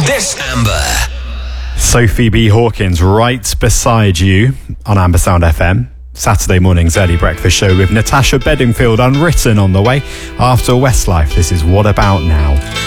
This Amber. Sophie B. Hawkins right beside you on Amber Sound FM. Saturday morning's early breakfast show with Natasha Bedingfield Unwritten on the way. After Westlife, this is What About Now.